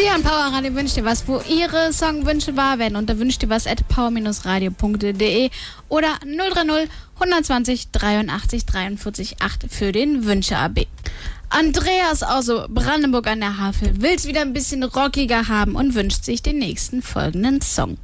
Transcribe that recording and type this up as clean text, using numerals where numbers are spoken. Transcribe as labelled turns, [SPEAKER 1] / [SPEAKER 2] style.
[SPEAKER 1] Sie hören Powerradio Wünsch dir was, wo Ihre Songwünsche wahr werden. Unter wünschdirwas@power-radio.de oder 030 120 83 43 8 für den Wünsche-AB. Andreas aus Brandenburg an der Havel will es wieder ein bisschen rockiger haben und wünscht sich den nächsten folgenden Song.